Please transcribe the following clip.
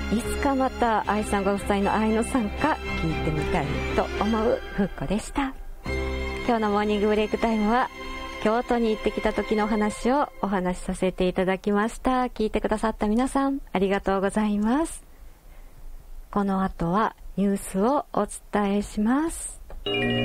いつかまた愛さんご夫妻の愛の参加聞いてみたいと思うふっこでした。今日のモーニングブレイクタイムは京都に行ってきた時のお話をお話しさせていただきました。聞いてくださった皆さんありがとうございます。この後はニュースをお伝えします。